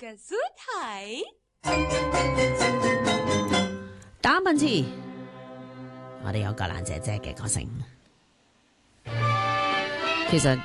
嘅書睇打問字，我哋有個蘭姐姐嘅歌聲。其實